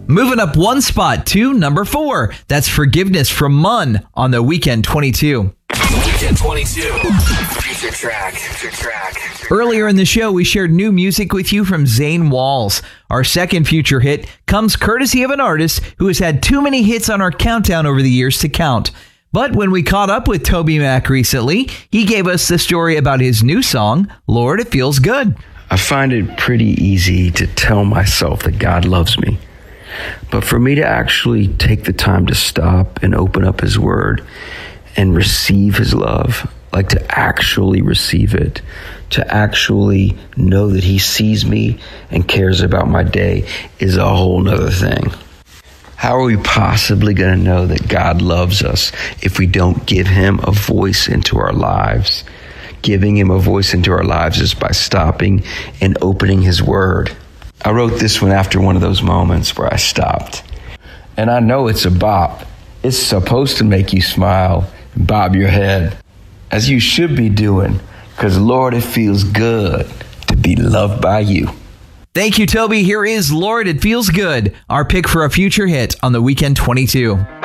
Moving up one spot to number 4. That's Forgiveness from Munn on the Weekend 22. Weekend 22. Future track. Earlier in the show, we shared new music with you from Zane Walls. Our second future hit comes courtesy of an artist who has had too many hits on our countdown over the years to count. But when we caught up with Toby Mac recently, he gave us the story about his new song, Lord, It Feels Good. I find it pretty easy to tell myself that God loves me. But for me to actually take the time to stop and open up his word and receive his love, like to actually receive it, to actually know that he sees me and cares about my day is a whole nother thing. How are we possibly going to know that God loves us if we don't give him a voice into our lives? Giving him a voice into our lives is by stopping and opening his word. I wrote this one after one of those moments where I stopped. And I know it's a bop. It's supposed to make you smile and bob your head, as you should be doing, because Lord, it feels good to be loved by you. Thank you, Toby. Here is Lord, It Feels Good, our pick for a future hit on the Weekend 22.